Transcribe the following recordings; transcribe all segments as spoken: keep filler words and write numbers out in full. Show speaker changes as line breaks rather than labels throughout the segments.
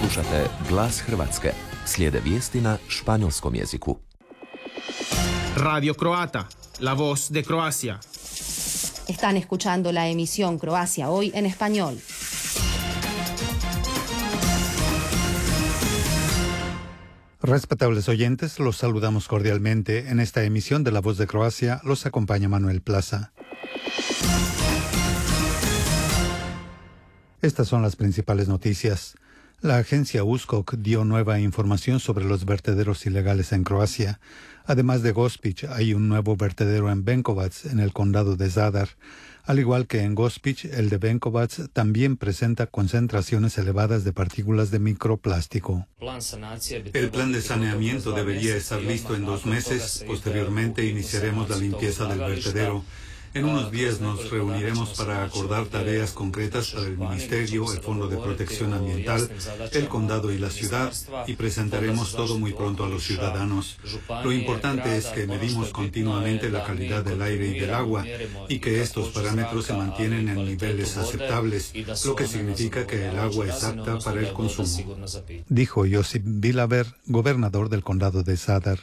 Slušate Glas Hrvatske. Slijede vijesti na španjolskom jeziku.
Radio Croata, la voz de Croacia.
Están escuchando la emisión Croacia Hoy en español.
Respetables oyentes, los saludamos cordialmente. En esta emisión de La Voz de Croacia los acompaña Manuel Plaza. Estas son las principales noticias. La agencia U S K O K dio nueva información sobre los vertederos ilegales en Croacia. Además de Gospić, hay un nuevo vertedero en Benkovac, en el condado de Zadar. Al igual que en Gospić, el de Benkovac también presenta concentraciones elevadas de partículas de microplástico.
El plan de saneamiento debería estar listo en dos meses. Posteriormente iniciaremos la limpieza del vertedero. En unos días nos reuniremos para acordar tareas concretas para el Ministerio, el Fondo de Protección Ambiental, el Condado y la ciudad, y presentaremos todo muy pronto a los ciudadanos. Lo importante es que medimos continuamente la calidad del aire y del agua, y que estos parámetros se mantienen en niveles aceptables, lo que significa que el agua es apta para el consumo.
Dijo Josip Bilaver, gobernador del Condado de Zadar.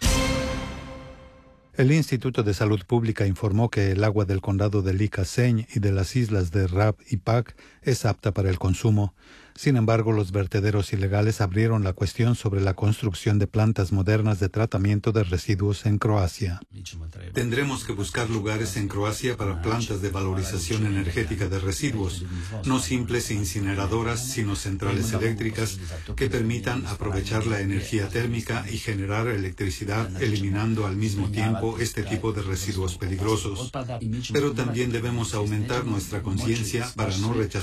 El Instituto de Salud Pública informó que el agua del condado de Liča-Senj y de las islas de Rab y Pag es apta para el consumo. Sin embargo, los vertederos ilegales abrieron la cuestión sobre la construcción de plantas modernas de tratamiento de residuos en Croacia.
Tendremos que buscar lugares en Croacia para plantas de valorización energética de residuos, no simples incineradoras, sino centrales eléctricas que permitan aprovechar la energía térmica y generar electricidad, eliminando al mismo tiempo este tipo de residuos peligrosos. Pero también debemos aumentar nuestra conciencia para no rechazar